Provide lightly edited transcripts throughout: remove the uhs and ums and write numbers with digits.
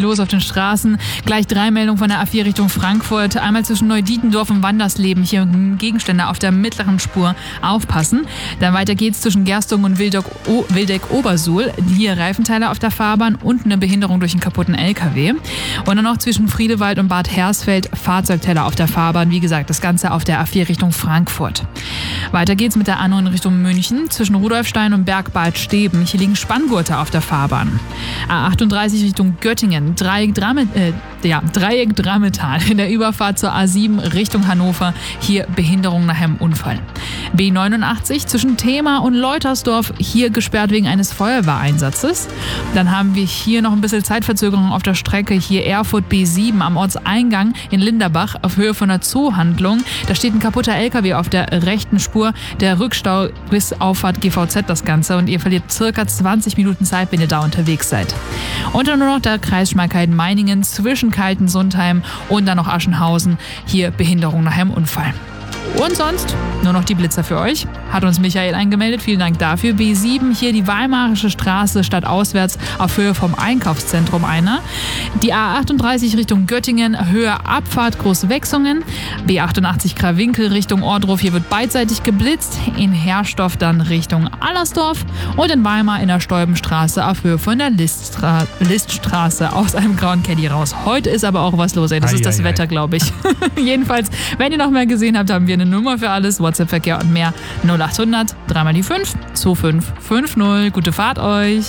los auf den Straßen. Gleich 3 Meldungen von der A4 Richtung Frankfurt. Einmal zwischen Neudietendorf und Wandersleben. Hier Gegenstände auf der mittleren Spur. Aufpassen. Dann weiter geht's zwischen Gerstungen und Wildeck-Obersuhl. Hier Reifenteile auf der Fahrbahn und eine Behinderung durch einen kaputten LKW. Und dann noch zwischen Friedewald und Bad Hersfeld Fahrzeugteller auf der Fahrbahn. Wie gesagt, das Ganze auf der A4 Richtung Frankfurt. Weiter geht's mit der A9 in Richtung München. Zwischen Rudolfstein und Bergbad Steben. Hier liegen Spanngurte auf der Fahrbahn. A38 Richtung Göttingen. Dreieck Drametal. In der Überfahrt zur A7 Richtung Hannover. Hier Behinderung nach einem Unfall. B89 zwischen Thema und Leutersdorf. Hier gesperrt wegen eines Feuerwehreinsatzes. Dann haben wir hier noch ein bisschen Zeitverzögerung auf der Strecke. Hier Erfurt B7 am Ortseingang in Linderbach auf Höhe von der Zoohandlung. Da steht ein kaputter LKW auf der rechten Spur. Der Rückstau bis Auffahrt GVZ das Ganze. Und ihr verliert circa 20 Minuten Zeit, wenn ihr da unterwegs seid. Und dann nur noch der Kreis Schmalkalden-Meiningen zwischen Kaltensundheim und dann noch Aschenhausen. Hier Behinderung nach einem Unfall. Und sonst nur noch die Blitzer für euch. Hat uns Michael eingemeldet. Vielen Dank dafür. B7, hier die Weimarische Straße stadtauswärts auf Höhe vom Einkaufszentrum einer. Die A38 Richtung Göttingen, Höhe Abfahrt Großwechsungen. B88 Krawinkel Richtung Ohrdruf. Hier wird beidseitig geblitzt. In Herrstorf dann Richtung Allersdorf. Und in Weimar in der Stolbenstraße auf Höhe von der Liststraße aus einem grauen Caddy raus. Heute ist aber auch was los. Ey. Das ist das Wetter, glaube ich. Jedenfalls, wenn ihr noch mehr gesehen habt, haben wir eine Nummer für alles, WhatsApp-Verkehr und mehr. 0800 3 mal die 5 2550. Gute Fahrt euch.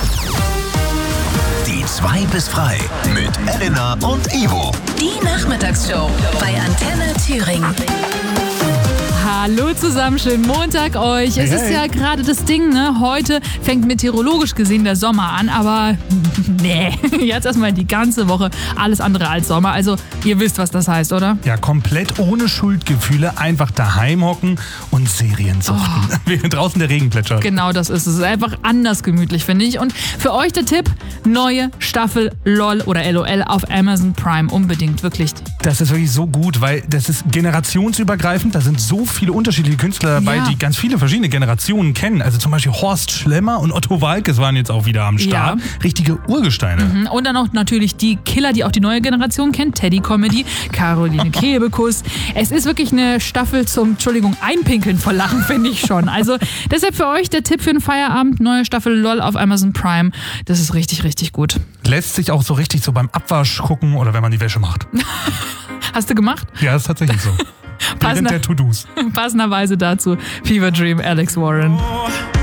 Die 2 bis frei mit Elena und Ivo. Die Nachmittagsshow bei Antenne Thüringen. Hallo zusammen, schönen Montag euch. Es ist ja gerade das Ding, ne? Heute fängt meteorologisch gesehen der Sommer an, aber nee, jetzt erstmal die ganze Woche alles andere als Sommer. Also ihr wisst, was das heißt, oder? Ja, komplett ohne Schuldgefühle, einfach daheim hocken und Serien suchten, während draußen der Regen plätschert. Genau, das ist es. Einfach anders gemütlich, finde ich. Und für euch der Tipp, neue Staffel LOL oder LOL auf Amazon Prime. Unbedingt, wirklich. Das ist wirklich so gut, weil das ist generationsübergreifend. Da sind so viele unterschiedliche Künstler dabei, die ganz viele verschiedene Generationen kennen. Also zum Beispiel Horst Schlemmer und Otto Walkes waren jetzt auch wieder am Start. Ja. Richtige Urgesteine. Und dann auch natürlich die Killer, die auch die neue Generation kennt. Teddy Comedy, Caroline Kebekus. Es ist wirklich eine Staffel zum, Einpinkeln vor Lachen, finde ich schon. Also deshalb für euch der Tipp für den Feierabend, neue Staffel LOL auf Amazon Prime. Das ist richtig, richtig gut. Lässt sich auch so richtig so beim Abwasch gucken oder wenn man die Wäsche macht. Hast du gemacht? Ja, ist tatsächlich so. Während der To-Dos. Passenderweise dazu Fever Dream, Alex Warren.